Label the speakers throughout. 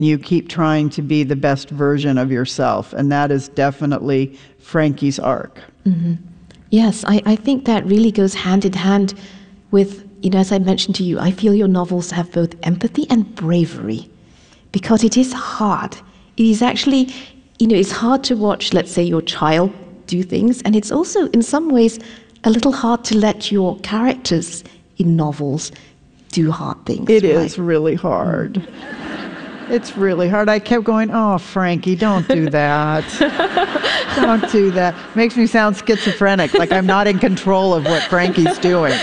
Speaker 1: You keep trying to be the best version of yourself, and that is definitely Frankie's arc.
Speaker 2: Mm-hmm. Yes, I think that really goes hand in hand with, as I mentioned to you, I feel your novels have both empathy and bravery, because it is hard. It is actually, it's hard to watch, let's say, your child do things, and it's also, in some ways, a little hard to let your characters in novels do hard things.
Speaker 1: It is really hard. It's really hard. I kept going, oh, Frankie, don't do that. Don't do that. Makes me sound schizophrenic, like I'm not in control of what Frankie's doing.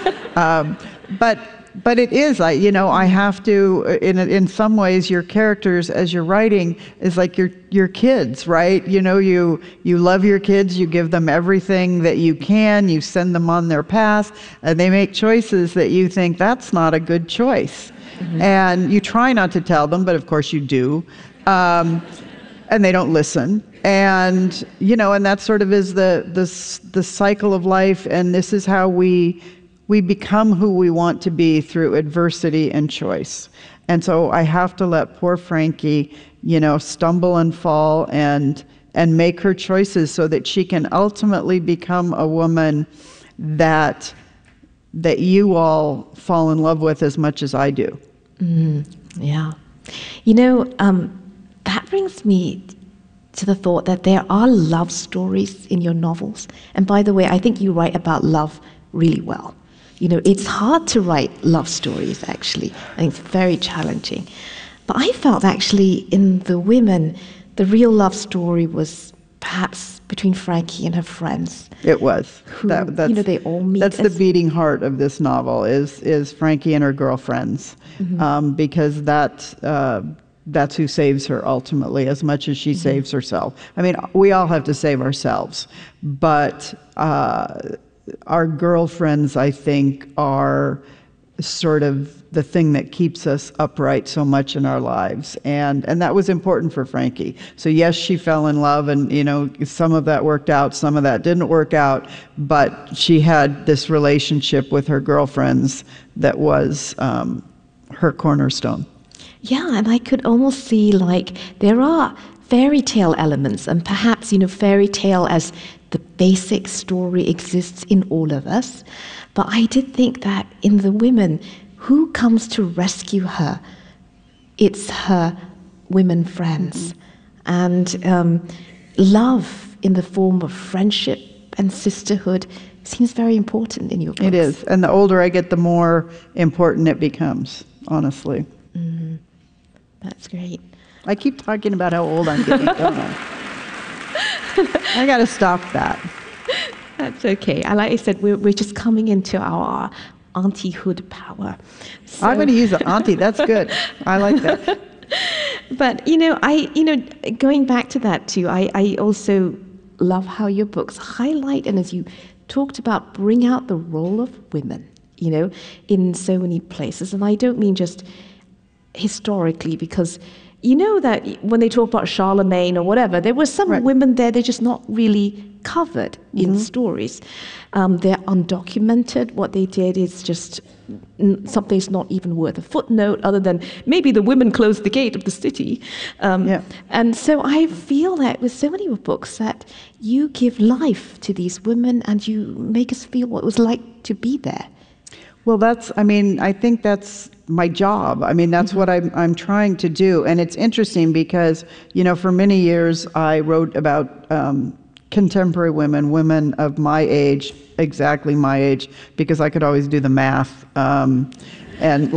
Speaker 1: But it is, I have to, in some ways, your characters, as you're writing, is like your kids, right? You love your kids, you give them everything that you can, you send them on their path, and they make choices that you think, that's not a good choice. Mm-hmm. And you try not to tell them, but of course you do. And they don't listen. And, and that sort of is the cycle of life, and this is how we become who we want to be through adversity and choice. And so I have to let poor Frankie, stumble and fall and make her choices so that she can ultimately become a woman that you all fall in love with as much as I do.
Speaker 2: Yeah. That brings me to the thought that there are love stories in your novels. And by the way, I think you write about love really well. It's hard to write love stories, actually. I think it's very challenging. But I felt, actually, in The Women, the real love story was perhaps between Frankie and her friends.
Speaker 1: It was.
Speaker 2: Who, they all meet.
Speaker 1: That's the beating heart of this novel, is Frankie and her girlfriends. Mm-hmm. Because that's who saves her, ultimately, as much as she saves herself. I mean, we all have to save ourselves. But our girlfriends, I think, are sort of the thing that keeps us upright so much in our lives. And that was important for Frankie. So yes, she fell in love, and some of that worked out, some of that didn't work out, but she had this relationship with her girlfriends that was her cornerstone.
Speaker 2: Yeah, and I could almost see, there are fairy tale elements, and perhaps, fairy tale as the basic story exists in all of us. But I did think that in The Women, who comes to rescue her? It's her women friends. Mm-hmm. And love in the form of friendship and sisterhood seems very important in your books.
Speaker 1: It is. And the older I get, the more important it becomes, honestly.
Speaker 2: Mm-hmm. That's great.
Speaker 1: I keep talking about how old I'm getting, don't I? I got to stop that.
Speaker 2: That's okay. Like I said, we're just coming into our auntie-hood power. So.
Speaker 1: I'm going to use auntie. That's good. I like that.
Speaker 2: But going back to that too, I also love how your books highlight, and as you talked about, bring out the role of women, in so many places. And I don't mean just historically, because that when they talk about Charlemagne or whatever, there were some women there, they're just not really covered in stories. They're undocumented. What they did is just something's not even worth a footnote, other than maybe the women closed the gate of the city. And so I feel that with so many of your books that you give life to these women and you make us feel what it was like to be there.
Speaker 1: Well, I think that's my job. That's what I'm trying to do. And it's interesting because, for many years I wrote about contemporary women of my age, exactly my age, because I could always do the math. And